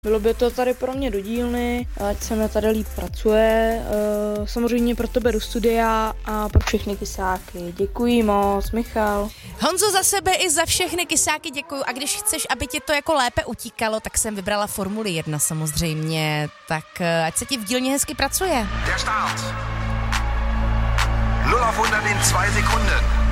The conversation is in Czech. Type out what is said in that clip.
Bylo by to tady pro mě do dílny, ať se mi tady líp pracuje, samozřejmě pro tebe do studia a pro všechny kysáky. Děkuji moc, Michal. Honzo, za sebe i za všechny kysáky děkuju a když chceš, aby ti to jako lépe utíkalo, tak jsem vybrala Formuli 1 samozřejmě, tak ať se ti v dílně hezky pracuje. Der Start. 0 auf 100 in 2 Sekunden.